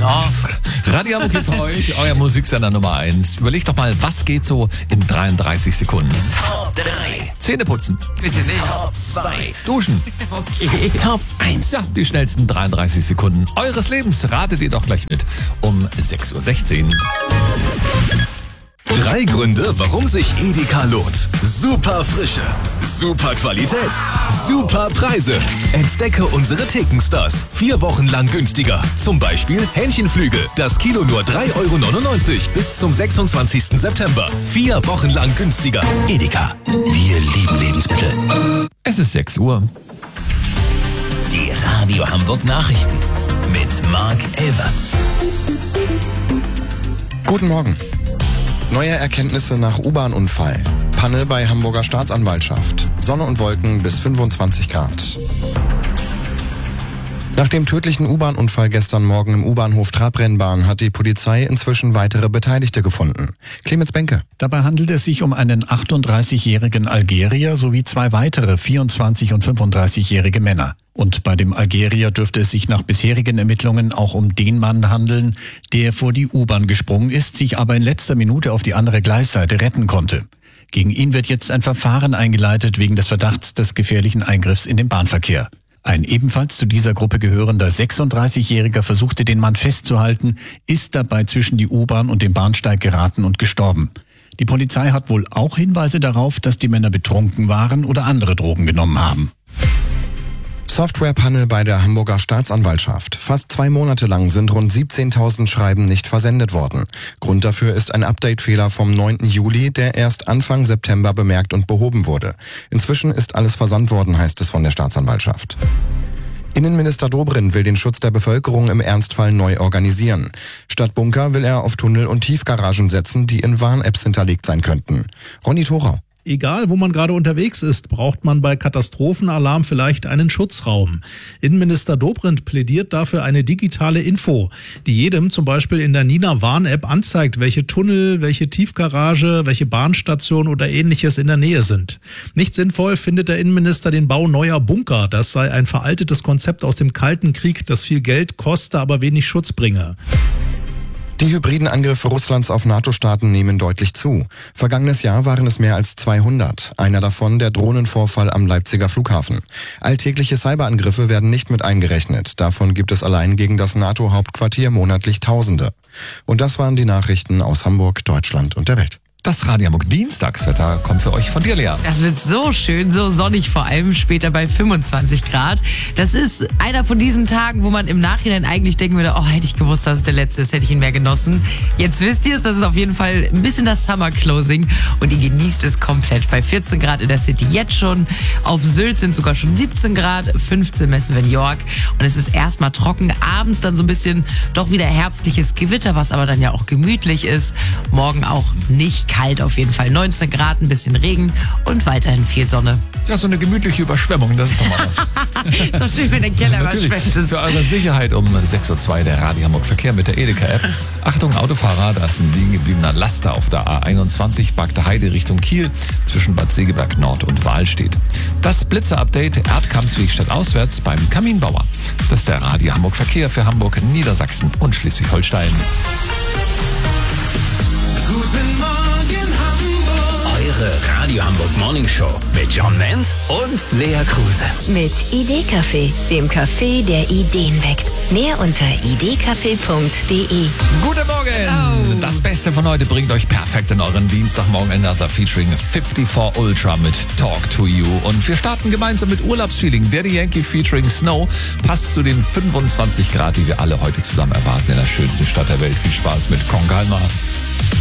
noch. Radio Hamburg für euch, euer Musiksender Nummer 1. Überlegt doch mal, was geht so in 33 Sekunden? Top 3. Zähne putzen. Bitte nicht. Top 2. Duschen. Okay. Top 1. Ja, die schnellsten 33 Sekunden eures Lebens. Ratet ihr doch gleich mit um 6.16 Uhr. 3 Gründe, warum sich Edeka lohnt. Super Frische, super Qualität, super Preise. Entdecke unsere Thekenstars. 4 Wochen lang günstiger. Zum Beispiel Hähnchenflügel. Das Kilo nur 3,99 € bis zum 26. September. 4 Wochen lang günstiger. Edeka. Wir lieben Lebensmittel. Es ist 6 Uhr. Die Radio Hamburg Nachrichten mit Marc Elvers. Guten Morgen. Neue Erkenntnisse nach U-Bahn-Unfall. Panne bei Hamburger Staatsanwaltschaft. Sonne und Wolken bis 25 Grad. Nach dem tödlichen U-Bahn-Unfall gestern Morgen im U-Bahnhof Trabrennbahn hat die Polizei inzwischen weitere Beteiligte gefunden. Clemens Benke. Dabei handelt es sich um einen 38-jährigen Algerier sowie 2 weitere 24- und 35-jährige Männer. Und bei dem Algerier dürfte es sich nach bisherigen Ermittlungen auch um den Mann handeln, der vor die U-Bahn gesprungen ist, sich aber in letzter Minute auf die andere Gleisseite retten konnte. Gegen ihn wird jetzt ein Verfahren eingeleitet wegen des Verdachts des gefährlichen Eingriffs in den Bahnverkehr. Ein ebenfalls zu dieser Gruppe gehörender 36-Jähriger versuchte den Mann festzuhalten, ist dabei zwischen die U-Bahn und den Bahnsteig geraten und gestorben. Die Polizei hat wohl auch Hinweise darauf, dass die Männer betrunken waren oder andere Drogen genommen haben. Softwarepanne bei der Hamburger Staatsanwaltschaft. Fast 2 Monate lang sind rund 17.000 Schreiben nicht versendet worden. Grund dafür ist ein Update-Fehler vom 9. Juli, der erst Anfang September bemerkt und behoben wurde. Inzwischen ist alles versandt worden, heißt es von der Staatsanwaltschaft. Innenminister Dobrindt will den Schutz der Bevölkerung im Ernstfall neu organisieren. Statt Bunker will er auf Tunnel und Tiefgaragen setzen, die in Warn-Apps hinterlegt sein könnten. Ronny Thorau. Egal, wo man gerade unterwegs ist, braucht man bei Katastrophenalarm vielleicht einen Schutzraum. Innenminister Dobrindt plädiert dafür eine digitale Info, die jedem zum Beispiel in der Nina Warn-App anzeigt, welche Tunnel, welche Tiefgarage, welche Bahnstation oder ähnliches in der Nähe sind. Nicht sinnvoll findet der Innenminister den Bau neuer Bunker. Das sei ein veraltetes Konzept aus dem Kalten Krieg, das viel Geld koste, aber wenig Schutz bringe. Die hybriden Angriffe Russlands auf NATO-Staaten nehmen deutlich zu. Vergangenes Jahr waren es mehr als 200. Einer davon der Drohnenvorfall am Leipziger Flughafen. Alltägliche Cyberangriffe werden nicht mit eingerechnet. Davon gibt es allein gegen das NATO-Hauptquartier monatlich Tausende. Und das waren die Nachrichten aus Hamburg, Deutschland und der Welt. Das Radio Hamburg Dienstagswetter kommt für euch von dir, Lea. Das wird so schön, so sonnig, vor allem später bei 25 Grad. Das ist einer von diesen Tagen, wo man im Nachhinein eigentlich denken würde, oh, hätte ich gewusst, dass es der letzte ist, hätte ich ihn mehr genossen. Jetzt wisst ihr es, das ist auf jeden Fall ein bisschen das Summer Closing und ihr genießt es komplett. Bei 14 Grad in der City jetzt schon, auf Sylt sind sogar schon 17 Grad, 15 messen wir in York und es ist erstmal trocken. Abends dann so ein bisschen doch wieder herbstliches Gewitter, was aber dann ja auch gemütlich ist. Morgen auch nicht kalt auf jeden Fall. 19 Grad, ein bisschen Regen und weiterhin viel Sonne. Ja, so eine gemütliche Überschwemmung, das ist doch mal was. So schön, wenn der Keller überschwemmt ist. Für eure Sicherheit um 6.02 Uhr der Radio Hamburg Verkehr mit der Edeka-App. Achtung, Autofahrer, da ist ein liegen gebliebener Laster auf der A21 Bagde Heide Richtung Kiel zwischen Bad Segeberg Nord und Wahlstedt. Das Blitzer-Update Erdkampsweg stadtauswärts beim Kaminbauer. Das ist der Radio Hamburg Verkehr für Hamburg, Niedersachsen und Schleswig-Holstein. Guten Morgen Hamburg. Eure Radio Hamburg Morning Show mit John Ment und Lea Kruse. Mit Idee-Café, dem Café, der Ideen weckt. Mehr unter ideecafé.de. Guten Morgen! Das Beste von heute bringt euch perfekt in euren Dienstagmorgen. Another featuring 54 Ultra mit Talk to You. Und wir starten gemeinsam mit Urlaubsfeeling. Daddy Yankee featuring Snow passt zu den 25 Grad, die wir alle heute zusammen erwarten in der schönsten Stadt der Welt. Viel Spaß mit Kong Kalmar.